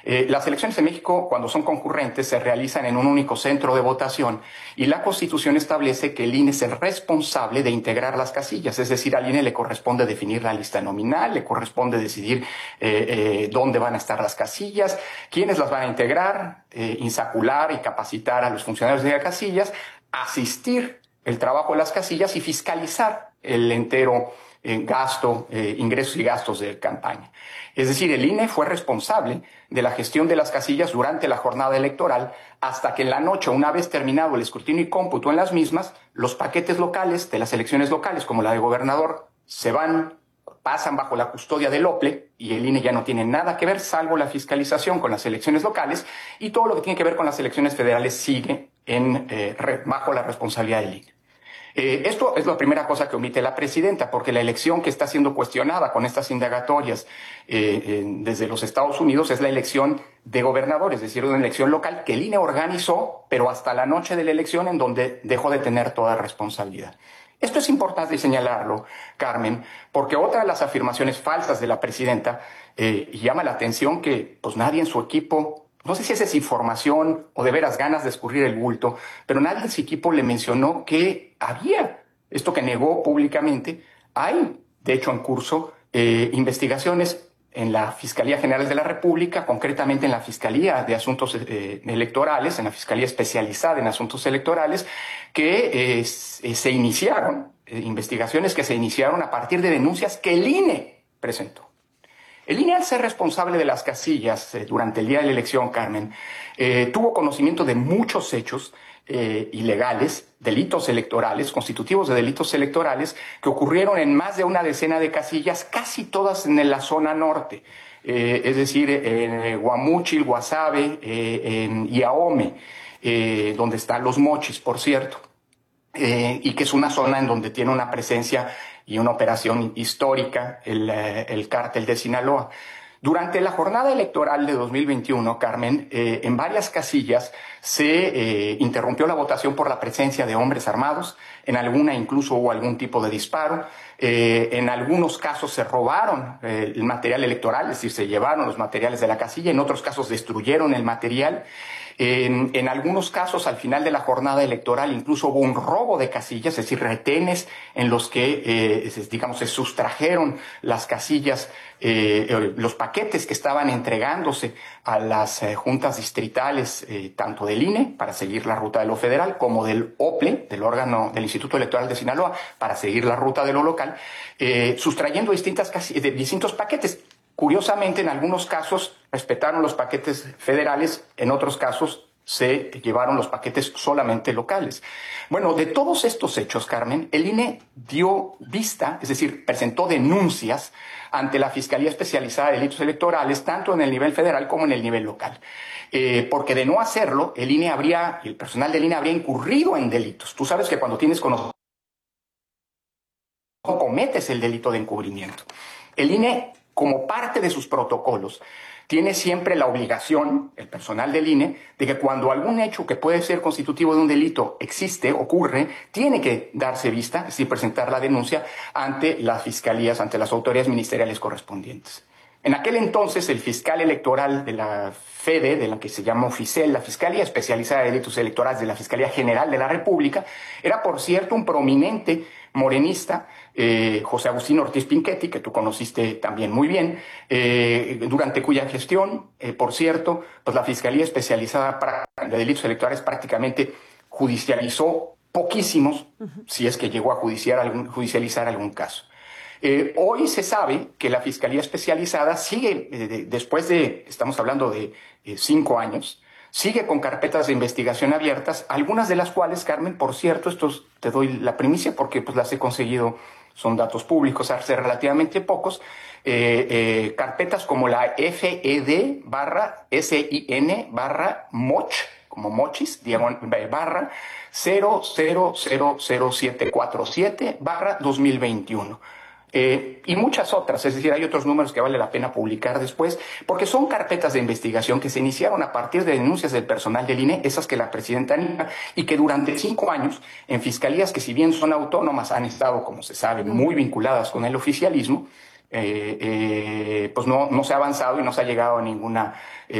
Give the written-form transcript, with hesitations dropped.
Las elecciones en México, cuando son concurrentes, se realizan en un único centro de votación y la Constitución establece que el INE es el responsable de integrar las casillas, es decir, al INE le corresponde definir la lista nominal, le corresponde decidir dónde van a estar las casillas, quiénes las van a integrar, insacular y capacitar a los funcionarios de las casillas, asistir el trabajo de las casillas y fiscalizar el entero gasto, ingresos y gastos de campaña. Es decir, el INE fue responsable de la gestión de las casillas durante la jornada electoral hasta que en la noche, una vez terminado el escrutinio y cómputo en las mismas, los paquetes locales de las elecciones locales, como la de gobernador, pasan bajo la custodia del OPLE y el INE ya no tiene nada que ver, salvo la fiscalización con las elecciones locales, y todo lo que tiene que ver con las elecciones federales sigue bajo la responsabilidad del INE. Esto es la primera cosa que omite la presidenta, porque la elección que está siendo cuestionada con estas indagatorias desde los Estados Unidos es la elección de gobernadores, es decir, una elección local que el INE organizó, pero hasta la noche de la elección en donde dejó de tener toda responsabilidad. Esto es importante señalarlo, Carmen, porque otra de las afirmaciones falsas de la presidenta llama la atención que pues nadie en su equipo, no sé si esa es información o de veras ganas de escurrir el bulto, pero nadie en su equipo le mencionó que había esto que negó públicamente. Hay, de hecho, en curso investigaciones en la Fiscalía General de la República, concretamente en la Fiscalía de Asuntos Electorales, en la Fiscalía Especializada en Asuntos Electorales, que se iniciaron, investigaciones que se iniciaron a partir de denuncias que el INE presentó. El INE, al ser responsable de las casillas durante el día de la elección, Carmen, tuvo conocimiento de muchos hechos ilegales, delitos electorales, constitutivos de delitos electorales, que ocurrieron en más de una decena de casillas, casi todas en la zona norte, es decir, en Guamúchil, Guasave y Ahome, donde están los Mochis, por cierto, y que es una zona en donde tiene una presencia y una operación histórica el cártel de Sinaloa. Durante la jornada electoral de 2021, Carmen, en varias casillas se interrumpió la votación por la presencia de hombres armados, en alguna incluso hubo algún tipo de disparo, en algunos casos se robaron el material electoral, es decir, se llevaron los materiales de la casilla, en otros casos destruyeron el material. En algunos casos, al final de la jornada electoral, incluso hubo un robo de casillas, es decir, retenes en los que, se sustrajeron las casillas, los paquetes que estaban entregándose a las juntas distritales, tanto del INE, para seguir la ruta de lo federal, como del OPLE, del órgano del Instituto Electoral de Sinaloa, para seguir la ruta de lo local, sustrayendo distintos paquetes. Curiosamente, en algunos casos respetaron los paquetes federales, en otros casos se llevaron los paquetes solamente locales. Bueno, de todos estos hechos, Carmen, el INE dio vista, es decir, presentó denuncias ante la Fiscalía Especializada de Delitos Electorales, tanto en el nivel federal como en el nivel local. Porque de no hacerlo, el personal del INE habría incurrido en delitos. Tú sabes que cuando tienes conocimiento, cometes el delito de encubrimiento. El INE, como parte de sus protocolos, tiene siempre la obligación, el personal del INE, de que cuando algún hecho que puede ser constitutivo de un delito ocurre, tiene que darse vista, es decir, presentar la denuncia ante las fiscalías, ante las autoridades ministeriales correspondientes. En aquel entonces, el fiscal electoral de la FEDE, de la que se llama FICEL, la Fiscalía Especializada de Delitos Electorales de la Fiscalía General de la República, era, por cierto, un prominente morenista, José Agustín Ortiz Pinchetti, que tú conociste también muy bien, durante cuya gestión, por cierto, pues la Fiscalía Especializada de Delitos Electorales prácticamente judicializó poquísimos, si es que llegó a judicializar algún caso. Hoy se sabe que la Fiscalía Especializada sigue, estamos hablando de 5 años, sigue con carpetas de investigación abiertas, algunas de las cuales, Carmen, por cierto, te doy la primicia porque pues las he conseguido, son datos públicos hace relativamente pocos, carpetas como la FED/SIN/Moch, como Mochis, barra 00000747/2021. Y muchas otras, es decir, hay otros números que vale la pena publicar después, porque son carpetas de investigación que se iniciaron a partir de denuncias del personal del INE, esas que la presidenta niega, y que durante 5 años, en fiscalías que si bien son autónomas, han estado, como se sabe, muy vinculadas con el oficialismo, pues no se ha avanzado y no se ha llegado a ninguna